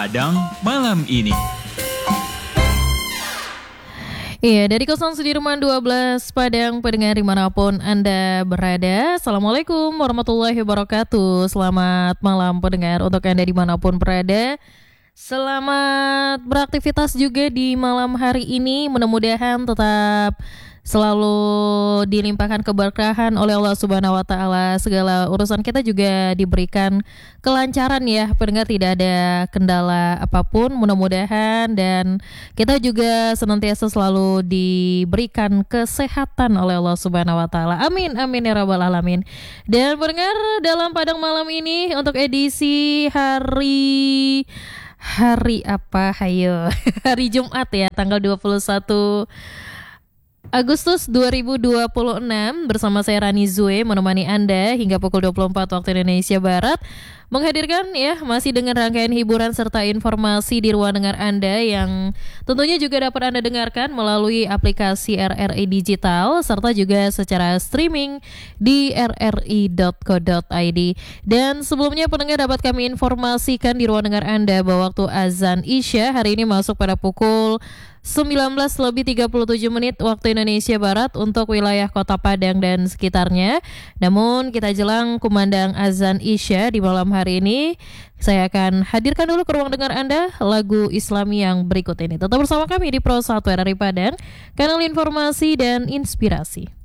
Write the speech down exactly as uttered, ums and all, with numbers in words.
Padang malam ini. Iya, dari Kosan Sudirman dua belas Padang, pendengar dimanapun Anda berada. Assalamualaikum warahmatullahi wabarakatuh. Selamat malam pendengar untuk Anda dimanapun berada. Selamat beraktivitas juga di malam hari ini. Mudah-mudahan tetap selalu dilimpahkan keberkahan oleh Allah Subhanahu wa taala. Segala urusan kita juga diberikan kelancaran ya, pendengar, tidak ada kendala apapun mudah-mudahan, dan kita juga senantiasa selalu diberikan kesehatan oleh Allah Subhanahu wa taala. Amin amin ya rabbal alamin. Dan pendengar, dalam Padang malam ini untuk edisi hari hari apa? Hayo. Hari Jumat ya, tanggal dua puluh satu Agustus dua ribu dua puluh enam, bersama saya Rani Zue menemani Anda hingga pukul dua puluh empat waktu Indonesia Barat, menghadirkan ya masih dengan rangkaian hiburan serta informasi di ruang dengar Anda yang tentunya juga dapat Anda dengarkan melalui aplikasi R R I Digital serta juga secara streaming di r r i dot co dot i d. Dan sebelumnya pendengar, dapat kami informasikan di ruang dengar Anda bahwa waktu azan Isya hari ini masuk pada pukul sembilan belas lebih tiga puluh tujuh menit waktu Indonesia Barat untuk wilayah Kota Padang dan sekitarnya. Namun kita jelang kumandang azan Isya di malam hari ini, saya akan hadirkan dulu ke ruang dengar Anda lagu Islami yang berikut ini. Tetap bersama kami di Pro satu R R I Padang, kanal informasi dan inspirasi.